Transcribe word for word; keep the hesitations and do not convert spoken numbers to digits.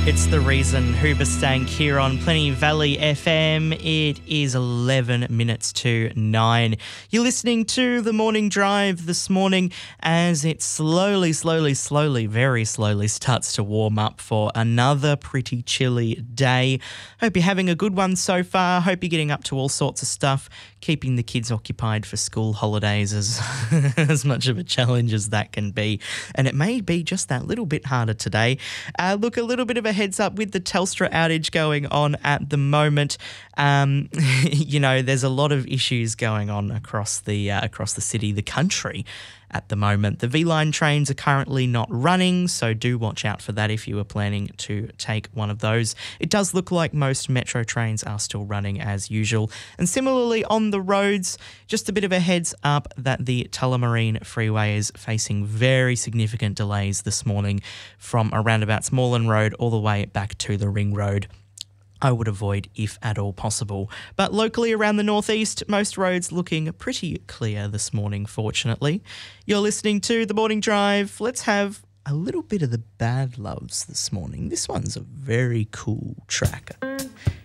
It's The Reason, Hoobastank here on Plenty Valley F M. It is eleven minutes to nine. You're listening to The Morning Drive this morning as it slowly, slowly, slowly, very slowly starts to warm up for another pretty chilly day. Hope you're having a good one so far. Hope you're getting up to all sorts of stuff, keeping the kids occupied for school holidays as, as much of a challenge as that can be. And it may be just that little bit harder today. Uh, look, a little bit of a heads up with the Telstra outage going on at the moment. Um, you know, there's a lot of issues going on across the uh, across the city, the country at the moment. The V-Line trains are currently not running, so do watch out for that if you are planning to take one of those. It does look like most metro trains are still running as usual. And similarly on the roads, just a bit of a heads up that the Tullamarine Freeway is facing very significant delays this morning from around about Smallland Road all the way back to the Ring Road. I would avoid if at all possible. But locally around the northeast, most roads looking pretty clear this morning, fortunately. You're listening to The Morning Drive. Let's have a little bit of the Bad Loves this morning. This one's a very cool track.